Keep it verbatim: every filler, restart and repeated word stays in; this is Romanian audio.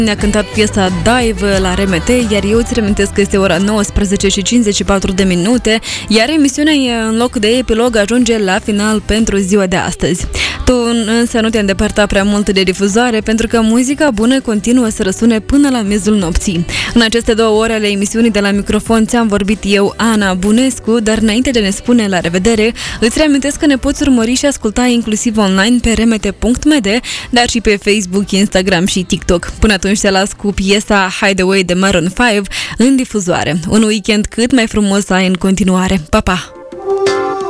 Ne-a cântat piesa Dive la R M T, iar eu îți reamintesc că este ora nouăsprezece și cincizeci și patru de minute, iar emisiunea, în loc de epilog, ajunge la final pentru ziua de astăzi. Tu însă nu te îndepărta prea mult de difuzoare, pentru că muzica bună continuă să răsune până la miezul nopții. În aceste două ore ale emisiunii de la microfon ți-am vorbit eu, Ana Bunescu, dar înainte de ne spune la revedere, îți reamintesc că ne poți urmări și asculta inclusiv online pe r m t punct m d, dar și pe Facebook, Instagram și TikTok. Până atunci te las cu piesa Hideaway de Maroon cinci în difuzoare. Un weekend cât mai frumos să ai în continuare. Pa, pa!